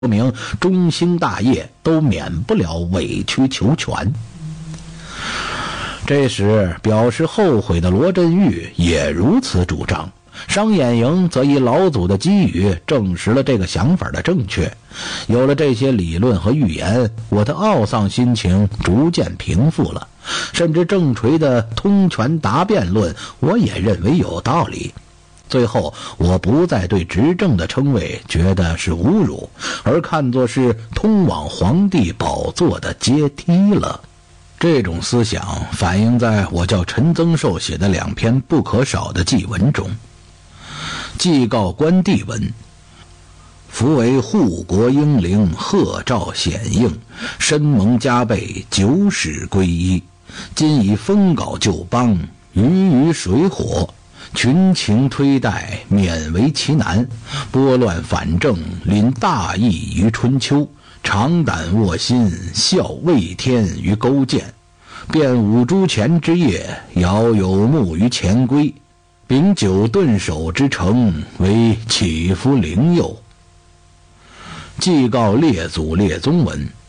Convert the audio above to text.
说明中兴大业都免不了委曲求全。这时表示后悔的罗振玉也如此主张，商演营则以老祖的机语证实了这个想法的正确。有了这些理论和预言，我的懊丧心情逐渐平复了，甚至郑垂的通权答辩论我也认为有道理。最后我不再对执政的称谓觉得是侮辱，而看作是通往皇帝宝座的阶梯了。这种思想反映在我叫陈增寿写的2篇不可少的祭文中。祭告关帝文：夫为护国英灵，贺诏显应，身蒙加倍，久始归依。今以封稿旧邦，鱼水火，群情推戴，勉为其难。拨乱反正，临大义于春秋。长胆卧薪，效魏天于勾践。便五诸前之业，遥有目于前归。秉九顿首之诚，为祈福灵佑。祭告列祖列宗文：